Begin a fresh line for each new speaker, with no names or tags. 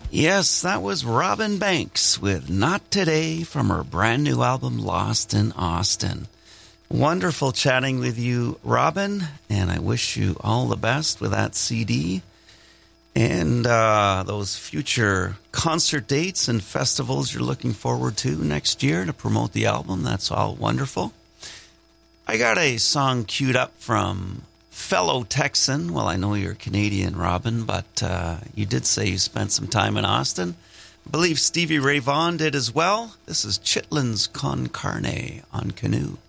Yes, that was Robin Banks with Not Today from her brand new album Lost in Austin. Wonderful chatting with you, Robin, and I wish you all the best with that CD and those future concert dates and festivals you're looking forward to next year to promote the album. That's all wonderful. I got a song queued up from fellow Texan. Well, I know you're Canadian, Robin, but you did say you spent some time in Austin. I believe Stevie Ray Vaughan did as well. This is Chitlins Con Carne on Canoe.